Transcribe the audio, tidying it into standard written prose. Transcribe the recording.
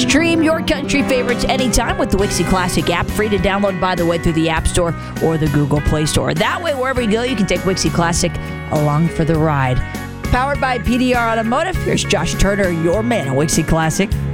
Stream your country favorites anytime with the Wixie Classic app. Free to download, by the way, through the App Store or the Google Play Store. That way, wherever you go, you can take Wixie Classic along for the ride. Powered by PDR Automotive, here's Josh Turner, your man at Wixie Classic.